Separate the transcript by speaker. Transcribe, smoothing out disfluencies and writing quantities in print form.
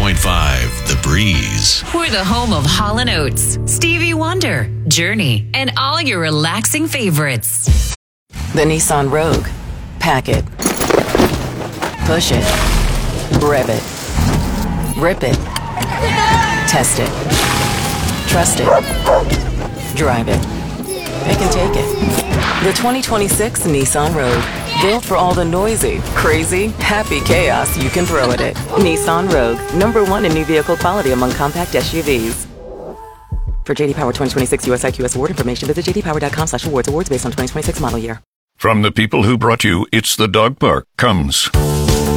Speaker 1: 101.5 The Breeze.
Speaker 2: We're the home of Hall & Oates, Stevie Wonder, Journey, and all your relaxing favorites.
Speaker 3: The Nissan Rogue. Pack it. Push it. Rev it. Rip it. Test it. Trust it. Drive it. Pick and take it. The 2026 Nissan Rogue. Built for all the noisy, crazy, happy chaos you can throw at it. Nissan Rogue. #1 in new vehicle quality among compact SUVs. For J.D. Power 2026 US IQS award information, visit jdpower.com/awards. Awards based on 2026 model year.
Speaker 4: From the people who brought you It's the Dog Park comes